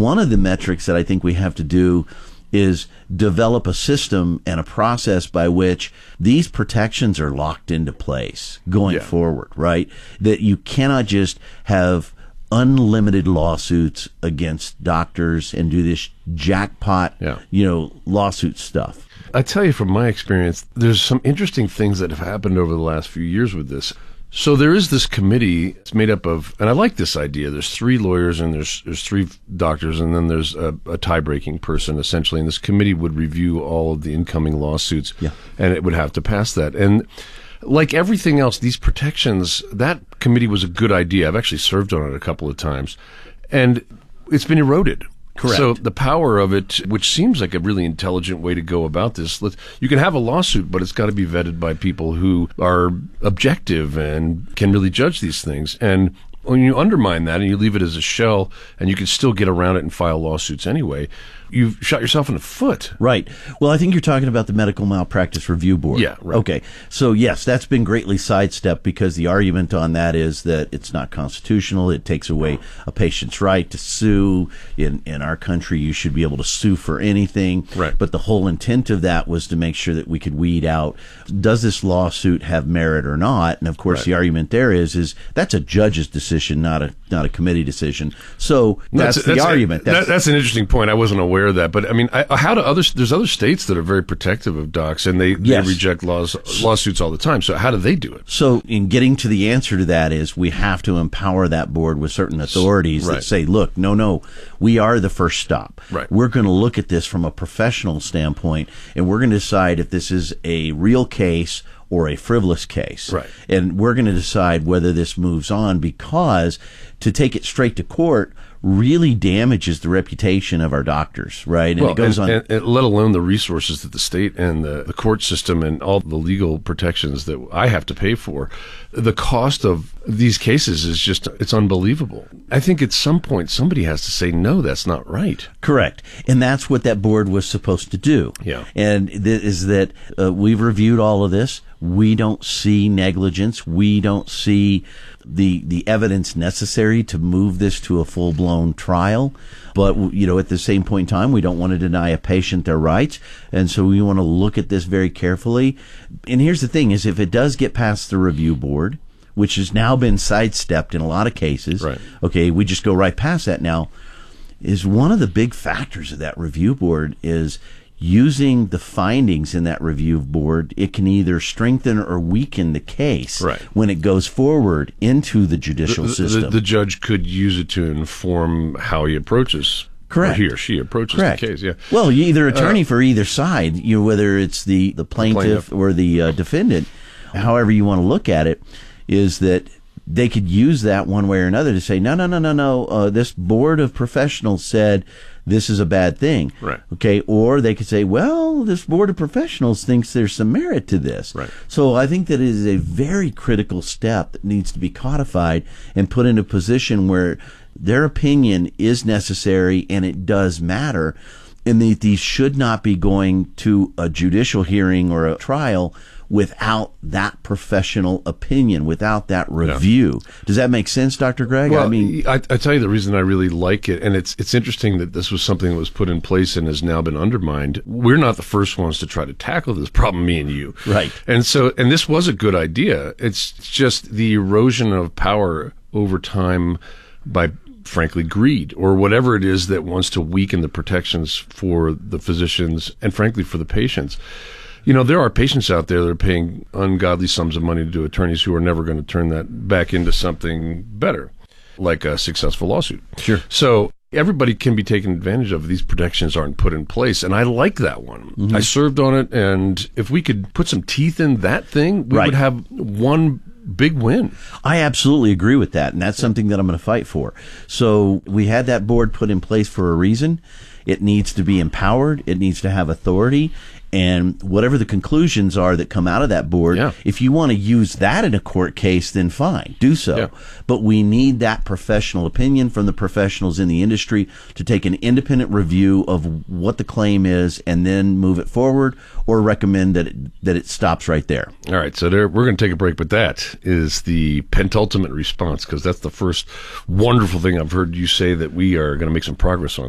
one of the metrics that I think we have to do is develop a system and a process by which these protections are locked into place going forward, right? That you cannot just have unlimited lawsuits against doctors and do this jackpot, lawsuit stuff. I tell you from my experience, there's some interesting things that have happened over the last few years with this. So there is this committee. It's made up of, and I like this idea. There's 3 lawyers and there's 3 doctors, and then there's a tie-breaking person essentially. And this committee would review all of the incoming lawsuits, and it would have to pass that. And like everything else, these protections, that committee was a good idea. I've actually served on it a couple of times, and it's been eroded. Correct. So the power of it, which seems like a really intelligent way to go about this, you can have a lawsuit, but it's got to be vetted by people who are objective and can really judge these things. And when you undermine that and you leave it as a shell and you can still get around it and file lawsuits anyway, you've shot yourself in the foot. Right. Well, I think you're talking about the Medical Malpractice Review Board. Yeah, right. Okay. So, yes, that's been greatly sidestepped because the argument on that is that it's not constitutional. It takes away a patient's right to sue. In our country, you should be able to sue for anything. Right. But the whole intent of that was to make sure that we could weed out, does this lawsuit have merit or not? And, of course, the argument there is that's a judge's decision, not a committee decision. So that's the argument. That's an interesting point. I wasn't aware of that, but I mean, there's other states that are very protective of docs, and they reject lawsuits all the time. So how do they do it? So in getting to the answer to that is we have to empower that board with certain authorities that say, look, no, we are the first stop. Right. We're going to look at this from a professional standpoint, and we're going to decide if this is a real case or a frivolous case. Right. And we're going to decide whether this moves on, because to take it straight to court really damages the reputation of our doctors, right? And well, it goes on. And let alone the resources that the state and the court system and all the legal protections that I have to pay for. The cost of these cases is just, it's unbelievable. I think at some point somebody has to say, no, that's not right. Correct. And that's what that board was supposed to do. Yeah. And is that we've reviewed all of this. We don't see negligence. We don't see the evidence necessary to move this to a full-blown trial. But, at the same point in time, we don't want to deny a patient their rights. And so we want to look at this very carefully. And here's the thing is, if it does get past the review board, which has now been sidestepped in a lot of cases, right. Okay, we just go right past that now, is one of the big factors of that review board is using the findings in that review board. It can either strengthen or weaken the case when it goes forward into the judicial system. The judge could use it to inform how he approaches. Correct. Or he or she approaches the case. Yeah. Well, you're either attorney for either side, whether it's the plaintiff or the defendant, however you want to look at it, is that they could use that one way or another to say, no, this board of professionals said this is a bad thing. Right. Okay. Or they could say, well, this board of professionals thinks there's some merit to this. Right. So I think that it is a very critical step that needs to be codified and put in a position where their opinion is necessary and it does matter. And these should not be going to a judicial hearing or a trial without that professional opinion, without that review. Yeah. Does that make sense, Dr. Gregg? Well, I tell you the reason I really like it, and it's interesting that this was something that was put in place and has now been undermined. We're not the first ones to try to tackle this problem, me and you. Right. And this was a good idea. It's just the erosion of power over time by, frankly, greed or whatever it is that wants to weaken the protections for the physicians and, frankly, for the patients. There are patients out there that are paying ungodly sums of money to attorneys who are never going to turn that back into something better, like a successful lawsuit. Sure. So everybody can be taken advantage of. These protections aren't put in place, and I like that one. Mm-hmm. I served on it, and if we could put some teeth in that thing, we would have one big win. I absolutely agree with that, and that's something that I'm going to fight for. So we had that board put in place for a reason. It needs to be empowered. It needs to have authority. And whatever the conclusions are that come out of that board, if you want to use that in a court case, then fine, do so. Yeah. But we need that professional opinion from the professionals in the industry to take an independent review of what the claim is and then move it forward or recommend that it stops right there. All right, so we're going to take a break, but that is the penultimate response, because that's the first wonderful thing I've heard you say that we are going to make some progress on.